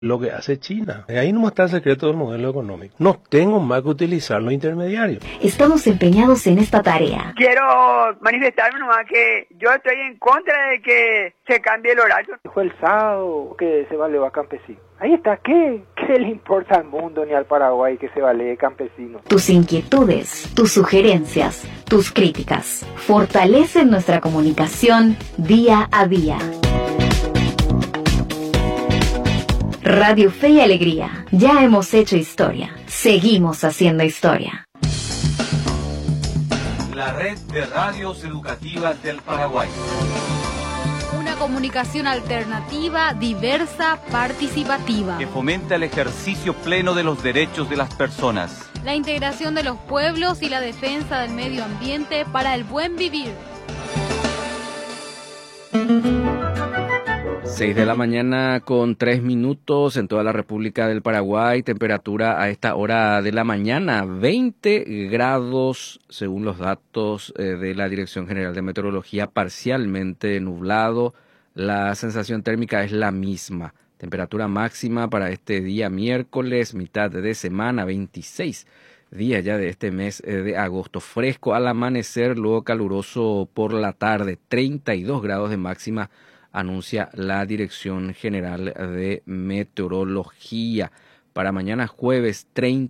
lo que hace China. Ahí no está el secreto del modelo económico. No tengo más que utilizar los intermediarios. Estamos empeñados en esta tarea. Quiero manifestarme nomás que yo estoy en contra de que se cambie el horario. Fue el sábado que se valeva a campesino. Ahí está, ¿qué le importa al mundo ni al Paraguay que se valee campesino? Tus inquietudes, tus sugerencias, tus críticas fortalecen nuestra comunicación día a día. Radio Fe y Alegría. Ya hemos hecho historia. Seguimos haciendo historia. La red de radios educativas del Paraguay. Una comunicación alternativa, diversa, participativa. Que fomenta el ejercicio pleno de los derechos de las personas. La integración de los pueblos y la defensa del medio ambiente para el buen vivir. 6 de la mañana con 3 minutos en toda la República del Paraguay. Temperatura a esta hora de la mañana, 20 grados según los datos de la Dirección General de Meteorología, parcialmente nublado. La sensación térmica es la misma. Temperatura máxima para este día miércoles, mitad de semana, 26 días ya de este mes de agosto. Fresco al amanecer, luego caluroso por la tarde, 32 grados de máxima, anuncia la Dirección General de Meteorología. Para mañana jueves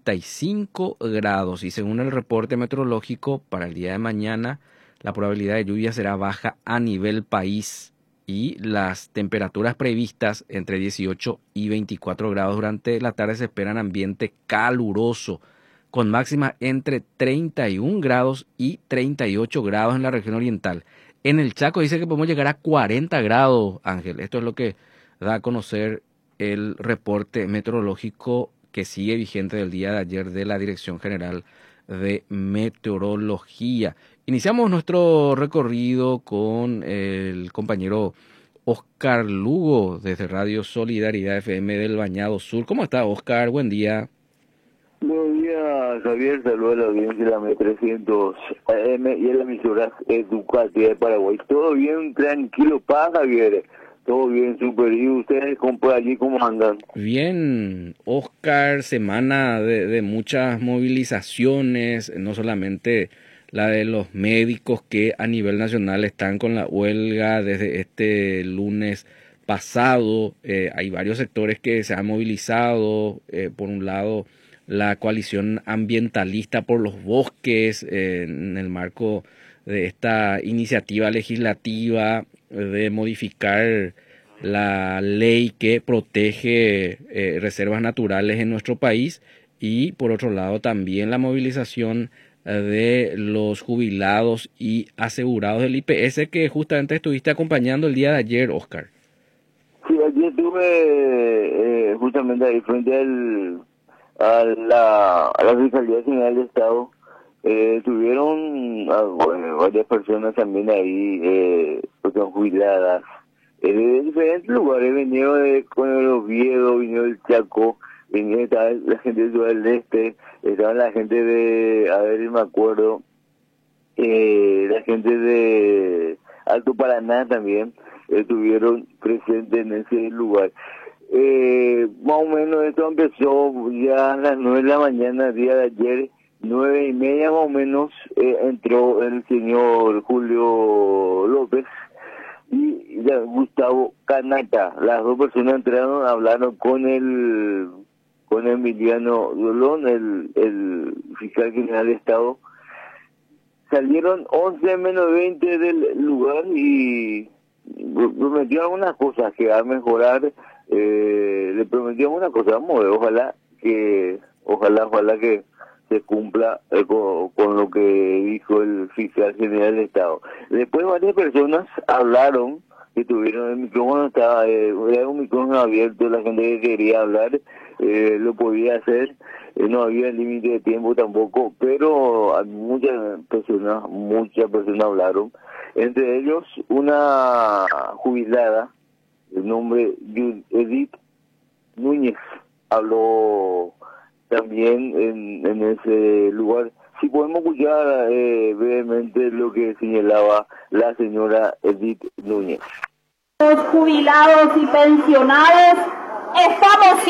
35 grados y según el reporte meteorológico para el día de mañana la probabilidad de lluvia será baja a nivel país y las temperaturas previstas entre 18 y 24 grados durante la tarde se esperan ambiente caluroso con máxima entre 31 grados y 38 grados en la región oriental. En el Chaco dice que podemos llegar a 40 grados, Ángel. Esto es lo que da a conocer el reporte meteorológico que sigue vigente del día de ayer de la Dirección General de Meteorología. Iniciamos nuestro recorrido con el compañero Oscar Lugo desde Radio Solidaridad FM del Bañado Sur. ¿Cómo está, Oscar? Buen día. Buenos días, Javier. Saludos a la audiencia de la M300 AM y a la emisora educativa de Paraguay. Todo bien, tranquilo, paz, Javier. Todo bien, súper. ¿Y ustedes, por allí, cómo andan? Bien, Oscar, semana de muchas movilizaciones, no solamente la de los médicos que a nivel nacional están con la huelga desde este lunes pasado. Hay varios sectores que se han movilizado, por un lado la coalición ambientalista por los bosques en el marco de esta iniciativa legislativa de modificar la ley que protege reservas naturales en nuestro país y por otro lado también la movilización de los jubilados y asegurados del IPS que justamente estuviste acompañando el día de ayer, Oscar. Sí, ayer estuve justamente ahí frente a la Fiscalía General de Estado. Tuvieron varias personas también ahí, que son jubiladas, de diferentes lugares. Vinieron de Oviedo, vinieron del Chaco, estaba la gente de Ciudad del Este, estaba la gente de, a ver, me acuerdo, la gente de Alto Paraná también, estuvieron presentes en ese lugar. Más o menos esto empezó ya a las 9 de la mañana, día de ayer, 9:30 más o menos, entró el señor Julio López y Gustavo Canata. Las dos personas entraron, hablaron con Emiliano Dolón, el fiscal general de Estado. Salieron 11 menos 20 del lugar y prometieron algunas cosas que va a mejorar. Le prometimos una cosa, vamos a ver, ojalá que se cumpla con lo que dijo el fiscal general de Estado. Después varias personas hablaron, que tuvieron el micrófono, era un micrófono abierto, la gente que quería hablar lo podía hacer, no había límite de tiempo tampoco, pero muchas personas hablaron, entre ellos una jubilada, el nombre Edith Núñez, habló también en ese lugar. Si podemos escuchar brevemente lo que señalaba la señora Edith Núñez. Los jubilados y pensionados estamos